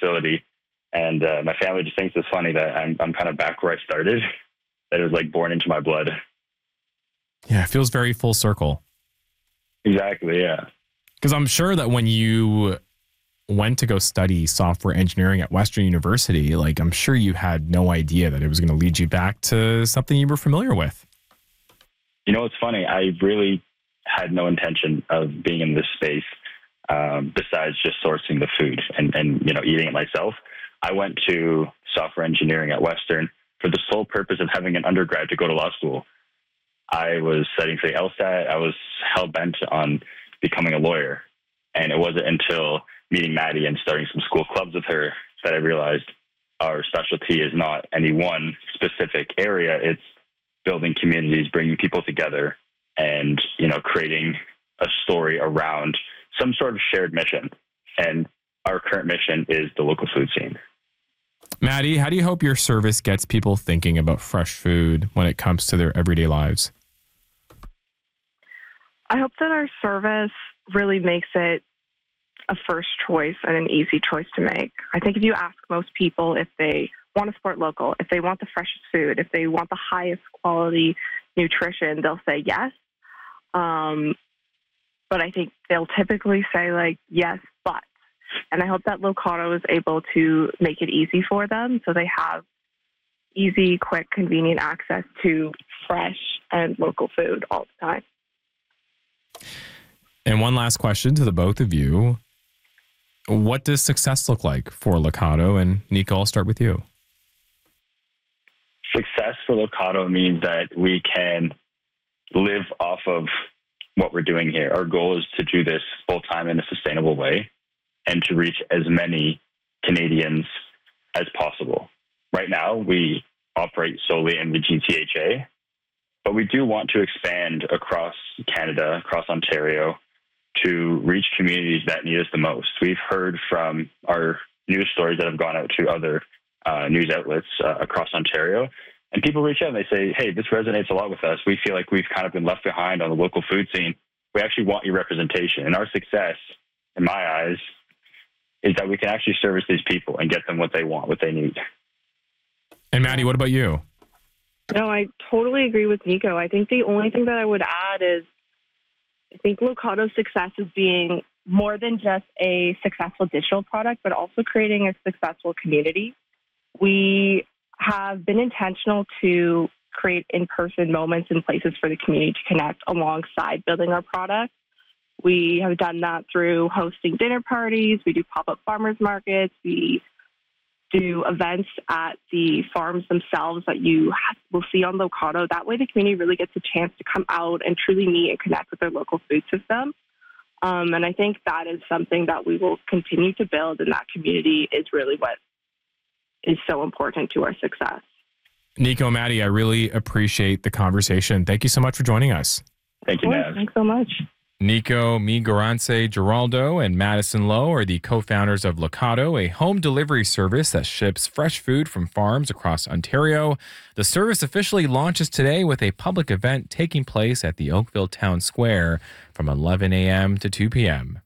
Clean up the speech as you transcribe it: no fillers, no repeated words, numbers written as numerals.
facility. And my family just thinks it's funny that I'm kind of back where I started, that it was like born into my blood. Yeah, it feels very full circle. Exactly, yeah. Because I'm sure that when you went to go study software engineering at Western University, like I'm sure you had no idea that it was going to lead you back to something you were familiar with. You know, it's funny. I really had no intention of being in this space besides just sourcing the food and eating it myself. I went to software engineering at Western for the sole purpose of having an undergrad to go to law school. I was studying for the LSAT. I was hell-bent on becoming a lawyer. And it wasn't until meeting Maddie and starting some school clubs with her that I realized our specialty is not any one specific area. It's building communities, bringing people together, and, creating a story around some sort of shared mission. And our current mission is the local food scene. Maddie, how do you hope your service gets people thinking about fresh food when it comes to their everyday lives? I hope that our service really makes it a first choice and an easy choice to make. I think if you ask most people if they want to support local, if they want the freshest food, if they want the highest quality nutrition, they'll say yes. But I think they'll typically say yes, but. And I hope that Locado is able to make it easy for them so they have easy, quick, convenient access to fresh and local food all the time. And one last question to the both of you. What does success look like for Locado? And Nico, I'll start with you. Success for Locado means that we can live off of what we're doing here. Our goal is to do this full time in a sustainable way and to reach as many Canadians as possible. Right now, we operate solely in the GTHA, but we do want to expand across Canada, across Ontario, to reach communities that need us the most. We've heard from our news stories that have gone out to other news outlets across Ontario, and people reach out and they say, hey, this resonates a lot with us. We feel like we've kind of been left behind on the local food scene. We actually want your representation. And our success, in my eyes, is that we can actually service these people and get them what they want, what they need. And Maddie, what about you? No, I totally agree with Nico. I think the only thing that I would add is I think Locado's success is being more than just a successful digital product, but also creating a successful community. We have been intentional to create in-person moments and places for the community to connect alongside building our product. We have done that through hosting dinner parties. We do pop-up farmers markets. We do events at the farms themselves that you will see on Locado. That way the community really gets a chance to come out and truly meet and connect with their local food system. And I think that is something that we will continue to build, and that community is really what is so important to our success. Nico, Maddie, I really appreciate the conversation. Thank you so much for joining us. Thank you, Nav. Thanks so much. Nico Migorance Giraldo and Madison Lowe are the co-founders of Locado, a home delivery service that ships fresh food from farms across Ontario. The service officially launches today with a public event taking place at the Oakville Town Square from 11 a.m. to 2 p.m.